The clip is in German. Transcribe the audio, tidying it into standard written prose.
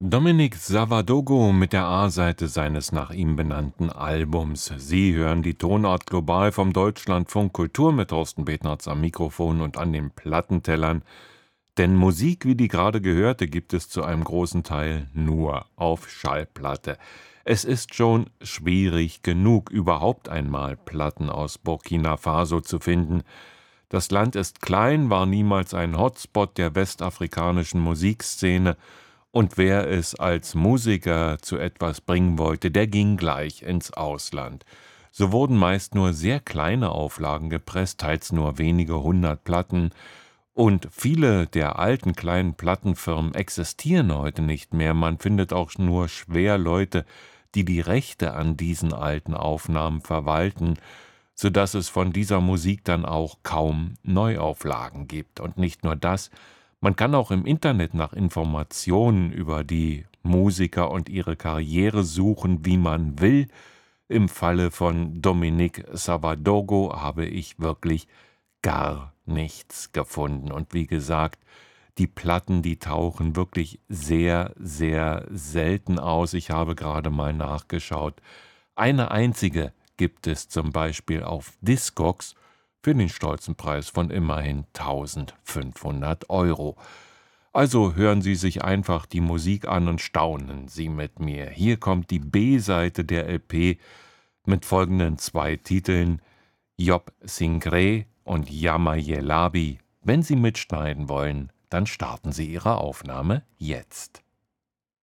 Dominic Savadogo mit der A-Seite seines nach ihm benannten Albums. Sie hören die Tonart global vom Deutschlandfunk Kultur mit Thorsten Betnartz am Mikrofon und an den Plattentellern. Denn Musik, wie die gerade gehörte, gibt es zu einem großen Teil nur auf Schallplatte. Es ist schon schwierig genug, überhaupt einmal Platten aus Burkina Faso zu finden. Das Land ist klein, war niemals ein Hotspot der westafrikanischen Musikszene, und wer es als Musiker zu etwas bringen wollte, der ging gleich ins Ausland. So wurden meist nur sehr kleine Auflagen gepresst, teils nur wenige hundert Platten, und viele der alten kleinen Plattenfirmen existieren heute nicht mehr. Man findet auch nur schwer Leute, die die Rechte an diesen alten Aufnahmen verwalten, so dass es von dieser Musik dann auch kaum Neuauflagen gibt. Und nicht nur das, man kann auch im Internet nach Informationen über die Musiker und ihre Karriere suchen, wie man will. Im Falle von Dominic Savadogo habe ich wirklich gar nichts gefunden. Und wie gesagt, die Platten, die tauchen wirklich sehr, sehr selten aus. Ich habe gerade mal nachgeschaut. Eine einzige gibt es zum Beispiel auf Discogs für den stolzen Preis von immerhin 1.500 Euro. Also hören Sie sich einfach die Musik an und staunen Sie mit mir. Hier kommt die B-Seite der LP mit folgenden zwei Titeln: Job Singre und Yamayelabi. Wenn Sie mitschneiden wollen, dann starten Sie Ihre Aufnahme jetzt.